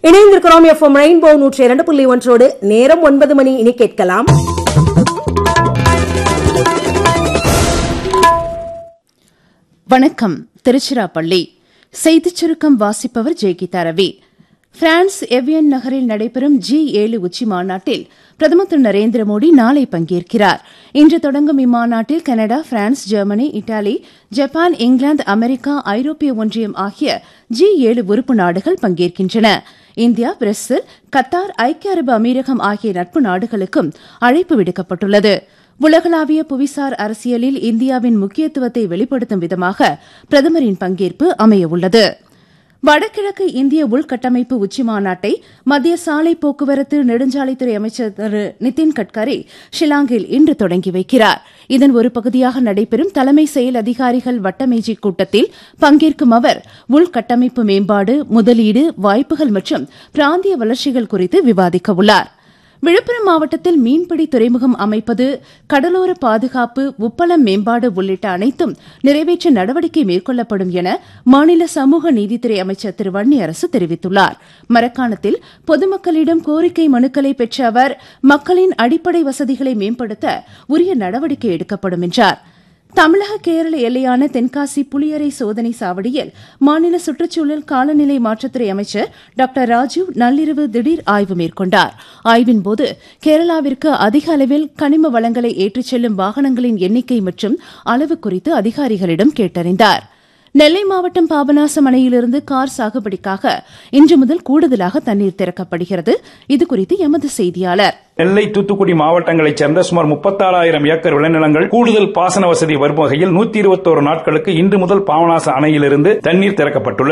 இணைந்திருக்கிறோம் FM rainbow 102.1 நேரம் 9 மணி. இனி கேட்கலாம் வணக்கம். திருச்சிராப்பள்ளி செய்திச் சுருக்கம் வாசிப்பவர் ஜெய்கீதா ரவி. பிரான்ஸ் எவியன் நகரில் நடைபெறும் G7 உச்சி மாநாட்டில் பிரதமர் திரு நரேந்திர மோடி நாளை பங்கேற்கிறார். இன்று தொடங்கும் இம்மாநாட்டில் Canada, France, Germany, Italy, Japan, England, America, ஐரோப்பிய ஒன்றியம் ஆகிய G7 உறுப்பு நாடுகள் பங்கேற்கின்றன. இந்தியா, பிரேசில், கத்தார், ஐக்கிய அரபு அமீரகம் ஆகிய நட்பு நாடுகளுக்கும் அழைப்பு விடுக்கப்பட்டுள்ளது. உலகளாவிய புவிசார் அரசியலில் இந்தியாவின் முக்கியத்துவத்தை வெளிப்படுத்தும் விதமாக பிரதமரின் பங்கேற்பு அமையவுள்ளது. வடகிழக்கு இந்திய உள்கட்டமைப்பு உச்சிமாநாட்டை மத்திய சாலை போக்குவரத்து நெடுஞ்சாலைத்துறை அமைச்சர் திரு நிதின் கட்கரி ஷில்லாங்கில் இன்று தொடங்கி வைக்கிறார். இதன் ஒரு பகுதியாக நடைபெறும் தலைமை செயல் அதிகாரிகள் வட்டமேஜை கூட்டத்தில் பங்கேற்கும் அவர் உள்கட்டமைப்பு மேம்பாடு, முதலீடு, வாய்ப்புகள் மற்றும் பிராந்திய வளர்ச்சிகள் குறித்து விவாதிக்கவுள்ளார். விழுப்புரம் மாவட்டத்தில் மீன்பிடி துறைமுகம் அமைப்பது, கடலோர பாதுகாப்பு, உப்பளம் மேம்பாடு உள்ளிட்ட அனைத்தும் நிறைவேற்ற நடவடிக்கை மேற்கொள்ளப்படும் என மாநில சமூக நீதித்துறை அமைச்சர் திரு வன்னியரசு தெரிவித்துள்ளார். மரக்காணத்தில் பொதுமக்களிடம் கோரிக்கை மனுக்களை பெற்ற அவர் மக்களின் அடிப்படை வசதிகளை மேம்படுத்த உரிய நடவடிக்கை எடுக்கப்படும் என்றார். தமிழக கேரள எல்லையான தென்காசி புலியரை சோதனை சாவடியில் மாநில சுற்றுச்சூழல் காலநிலை மாற்றத்துறை அமைச்சர் டாக்டர் ராஜீவ் நள்ளிரவு திடீர் ஆய்வு மேற்கொண்டார். ஆய்வின்போது கேரளாவிற்கு அதிக அளவில் கனிம வளங்களை ஏற்றிச் செல்லும் வாகனங்களின் எண்ணிக்கை மற்றும் அளவு குறித்து அதிகாரிகளிடம் கேட்டறிந்தார். நெல்லை மாவட்டம் பாபநாசம் அணையிலிருந்து கார் சாகுபடிக்காக இன்று முதல் கூடுதலாக தண்ணீர் திறக்கப்படுகிறது. இதுகுறித்து எமது செய்தியாளர். நெல்லை, தூத்துக்குடி மாவட்டங்களைச் சேர்ந்த சுமார் 36,000 ஏக்கர் விளைநிலங்கள் கூடுதல் பாசன வசதி வரும் வகையில் 121 நாட்களுக்கு இன்று முதல் பாபநாசம் அணையிலிருந்து தண்ணீர் திறக்கப்பட்டுள்ளது.